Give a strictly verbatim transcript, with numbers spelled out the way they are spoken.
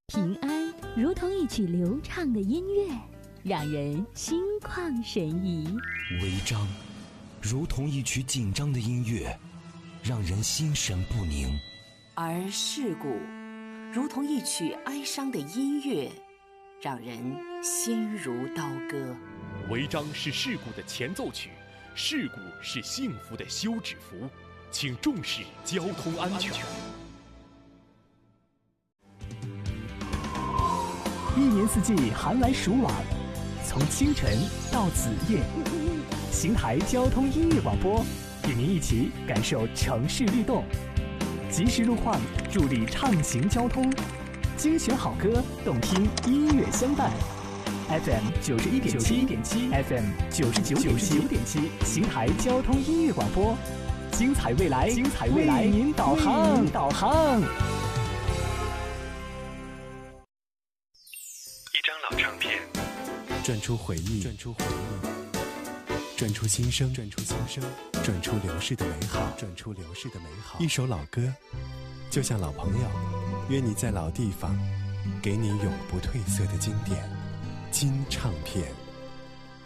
平安如同一曲流畅的音乐，让人心旷神怡； 违章如同一曲紧张的音乐，让人心神不宁； 而事故如同一曲哀伤的音乐，让人心如刀割。 违章是事故的前奏曲，事故是幸福的休止符，请重视交通安全。 一年四季寒来暑往，从清晨到子夜，邢台交通音乐广播与您一起感受城市律动，及时路况助力畅行交通，精选好歌，动听音乐相伴。F M 九十一点七 ，F M 九十九点七，邢台交通音乐广播，精彩未来，精彩未来，为您导航，导航。 一张老唱片， 转出回忆，转出回忆，转出心声，转出心声，转出流逝的美好，转出流逝的美好。一首老歌，就像老朋友，约你在老地方，给你永不褪色的经典。金唱片。